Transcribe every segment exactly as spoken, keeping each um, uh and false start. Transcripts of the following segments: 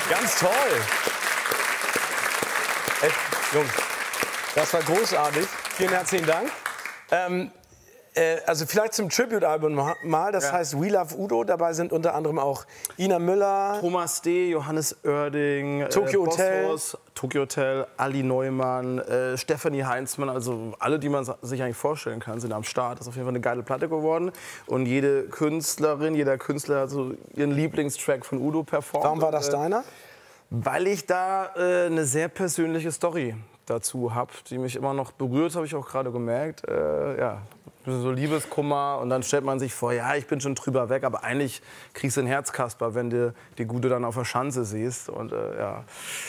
Ganz toll. Echt, Jungs, das war großartig. Vielen herzlichen Dank. Ähm, äh, also vielleicht zum Tribute-Album mal, das ja. heißt We Love Udo. Dabei sind unter anderem auch Ina Müller, Thomas D., Johannes Oerding, Tokyo äh, Hotel, Bosshaus, Tokyo Hotel, Ali Neumann, äh, Stefanie Heinzmann, also alle, die man sich eigentlich vorstellen kann, sind am Start. Das ist auf jeden Fall eine geile Platte geworden. Und jede Künstlerin, jeder Künstler hat so ihren Lieblingstrack von Udo performt. Warum war das äh, deiner? Weil ich da äh, eine sehr persönliche Story dazu habe, die mich immer noch berührt, habe ich auch gerade gemerkt. Äh, ja, so Liebeskummer und dann stellt man sich vor, ja, ich bin schon drüber weg, aber eigentlich kriegst du ein Herzkasper, wenn du die Gute dann auf der Schanze siehst. Und äh, ja.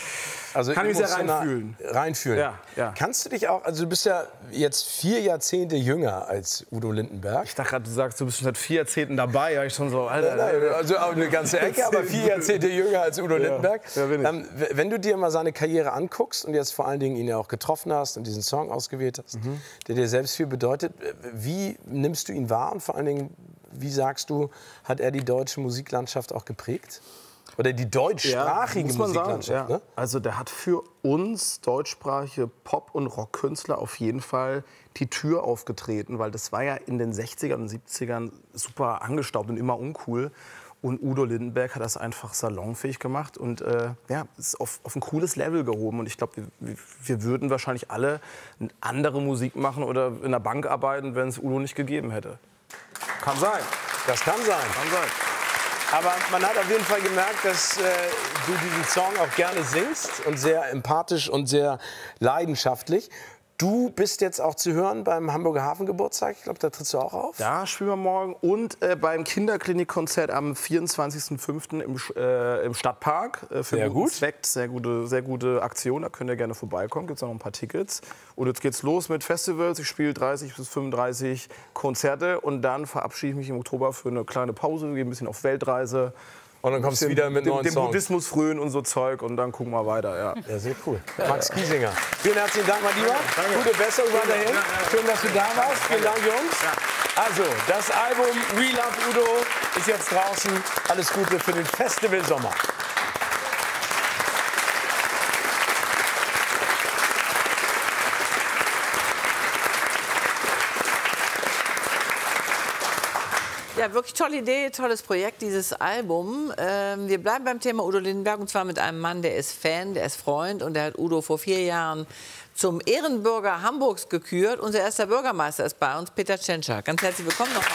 Also kann ich mich sehr reinfühlen. Reinfühlen. Ja, ja. Kannst du dich auch, also du bist ja jetzt vier Jahrzehnte jünger als Udo Lindenberg. Ich dachte gerade, du sagst, du bist schon seit vier Jahrzehnten dabei. Ja, ich schon so, Alter. Nein, nein, also auch eine ganze Ecke, aber vier Jahrzehnte jünger als Udo Lindenberg. Ja, bin ich. Ähm, wenn du dir mal seine Karriere anguckst und jetzt vor allen Dingen ihn ja auch getroffen hast und diesen Song ausgewählt hast, mhm. der dir selbst viel bedeutet, wie nimmst du ihn wahr und vor allen Dingen, wie sagst du, hat er die deutsche Musiklandschaft auch geprägt? Oder die deutschsprachige ja, Musiklandschaft, sagen, ja. ne? Also der hat für uns deutschsprachige Pop- und Rockkünstler auf jeden Fall die Tür aufgetreten, weil das war ja in den sechzigern und siebzigern super angestaubt und immer uncool. Und Udo Lindenberg hat das einfach salonfähig gemacht und äh, ja, ist auf, auf ein cooles Level gehoben. Und ich glaube, wir, wir würden wahrscheinlich alle andere Musik machen oder in der Bank arbeiten, wenn es Udo nicht gegeben hätte. Kann sein. Das kann sein. Kann sein. Aber man hat auf jeden Fall gemerkt, dass äh, du diesen Song auch gerne singst und sehr empathisch und sehr leidenschaftlich. Du bist jetzt auch zu hören beim Hamburger Hafengeburtstag. Ich glaube, da trittst du auch auf. Da spielen wir morgen. Und äh, beim Kinderklinikkonzert am vierundzwanzigsten fünften im, äh, im Stadtpark. Äh, für sehr gut. Zweck. Sehr gute, sehr gute Aktion. Da könnt ihr gerne vorbeikommen. Gibt es auch noch ein paar Tickets. Und jetzt geht's los mit Festivals. Ich spiele dreißig bis fünfunddreißig Konzerte. Und dann verabschiede ich mich im Oktober für eine kleine Pause. Wir gehen ein bisschen auf Weltreise. Und dann kommst du wieder mit neuen dem, dem Songs. Buddhismus frönen und so Zeug und dann gucken wir weiter. Ja, ja sehr cool. Max Giesinger. Vielen herzlichen Dank, mein Lieber. Gute Besserung weiterhin. Schön, dass du da warst. Vielen Dank, Jungs. Also, das Album We Love Udo ist jetzt draußen. Alles Gute für den Festival Sommer. Ja, wirklich tolle Idee, tolles Projekt, dieses Album. Ähm, wir bleiben beim Thema Udo Lindenberg und zwar mit einem Mann, der ist Fan, der ist Freund und der hat Udo vor vier Jahren zum Ehrenbürger Hamburgs gekürt. Unser erster Bürgermeister ist bei uns, Peter Tschentscher. Ganz herzlich willkommen nochmal.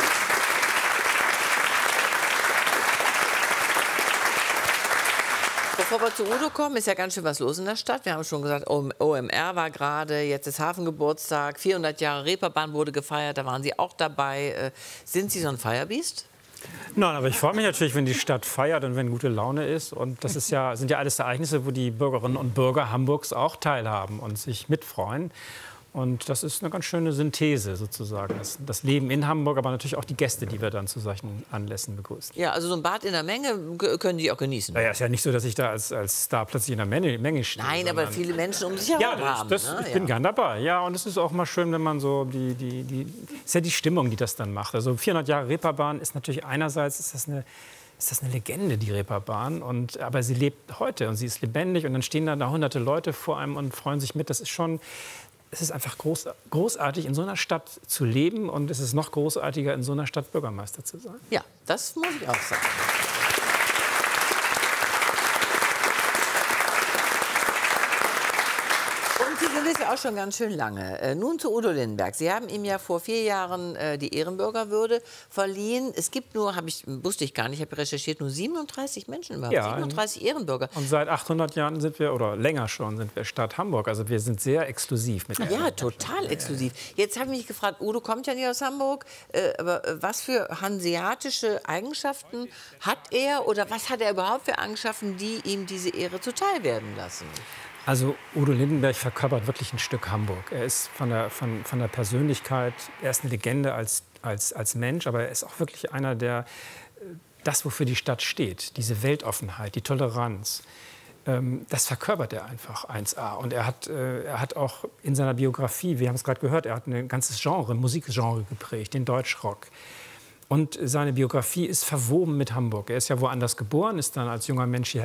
Bevor wir zu Udo kommen, ist ja ganz schön was los in der Stadt. Wir haben schon gesagt, O M R war gerade, jetzt ist Hafengeburtstag, vierhundert Jahre Reeperbahn wurde gefeiert, da waren Sie auch dabei. Sind Sie so ein Feierbiest? Nein, aber ich freue mich natürlich, wenn die Stadt feiert und wenn gute Laune ist. Und das ist ja, sind ja alles Ereignisse, wo die Bürgerinnen und Bürger Hamburgs auch teilhaben und sich mitfreuen. Und das ist eine ganz schöne Synthese sozusagen. Das, das Leben in Hamburg, aber natürlich auch die Gäste, die wir dann zu solchen Anlässen begrüßen. Ja, also so ein Bad in der Menge können Sie auch genießen. Naja, ist ja nicht so, dass ich da als, als Star plötzlich in der Menge, Menge stehe. Nein, aber viele Menschen um sich herum ja, das, haben. Das, ne? ich ja. bin gern dabei. Ja, und es ist auch mal schön, wenn man so die, die, die, ist ja die Stimmung, die das dann macht. Also vierhundert Jahre Reeperbahn ist natürlich einerseits ist das eine ist das eine Legende, die Reeperbahn. Und, aber sie lebt heute und sie ist lebendig und dann stehen da, da hunderte Leute vor einem und freuen sich mit. Das ist schon Es ist einfach groß, großartig, in so einer Stadt zu leben. Und es ist noch großartiger, in so einer Stadt Bürgermeister zu sein. Ja, das muss ich auch sagen. Und Sie sind es ja auch schon ganz schön lange. Äh, nun zu Udo Lindenberg. Sie haben ihm ja vor vier Jahren äh, die Ehrenbürgerwürde verliehen. Es gibt nur, habe ich, wusste ich gar nicht, ich habe recherchiert, nur siebenunddreißig Menschen überhaupt. Ja, siebenunddreißig Ehrenbürger. Und seit achthundert Jahren sind wir, oder länger schon, sind wir Stadt Hamburg. Also wir sind sehr exklusiv mit Ja, total exklusiv. Jetzt habe ich mich gefragt, Udo kommt ja nicht aus Hamburg, äh, aber äh, was für hanseatische Eigenschaften hat er oder was hat er überhaupt für Eigenschaften, die ihm diese Ehre zuteil werden lassen? Also Udo Lindenberg verkörpert wirklich ein Stück Hamburg. Er ist von der, von, von der Persönlichkeit, er ist eine Legende als, als, als Mensch, aber er ist auch wirklich einer, der das, wofür die Stadt steht, diese Weltoffenheit, die Toleranz, ähm, das verkörpert er einfach eins A. Und er hat, äh, er hat auch in seiner Biografie, wir haben es gerade gehört, er hat ein ganzes Genre, ein Musikgenre geprägt, den Deutschrock. Und seine Biografie ist verwoben mit Hamburg. Er ist ja woanders geboren, ist dann als junger Mensch hierher